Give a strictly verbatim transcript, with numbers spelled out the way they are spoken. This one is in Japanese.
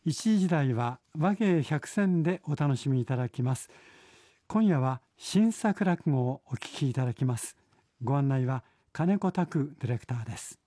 一時台は和芸百選でお楽しみいただきます。今夜は新作落語をお聞きいただきます。ご案内は金子拓ディレクターです。